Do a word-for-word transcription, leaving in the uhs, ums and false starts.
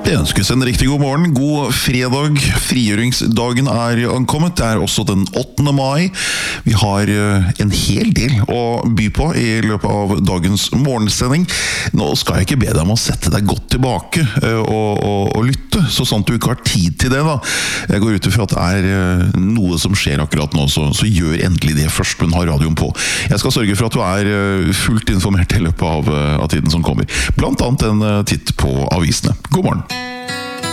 Det ønskes en riktig god morgen, god fredag. Frigjøringsdagen er ankommet. Det er også den åttende mai. Vi har en hel del å by på i løpet av dagens morgensending. Nå skal jeg ikke be deg om å sette deg godt tilbake og, og, og lytte, så sant du ikke har tid til det da. Jeg går ut ifra at det er noe som skjer akkurat nå, så, så gjør endelig det først, men ha radioen på. Jeg skal sørge for at du er fullt informert i løpet av, av tiden som kommer. Blant annet en titt på avisene. God morgen.